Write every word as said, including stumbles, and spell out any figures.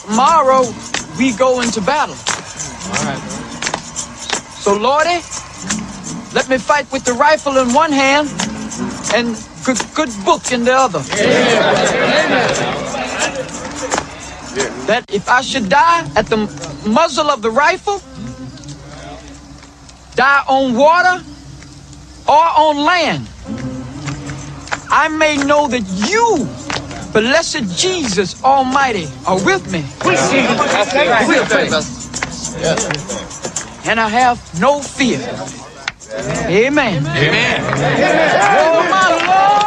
tomorrow we go into battle. All right. So, Lordy, let me fight with the rifle in one hand and good, good book in the other. That if I should die at the muzzle of the rifle, die on water or on land, I may know that you, blessed Jesus Almighty, are with me. And I have no fear. Amen. Amen. Oh, my Lord.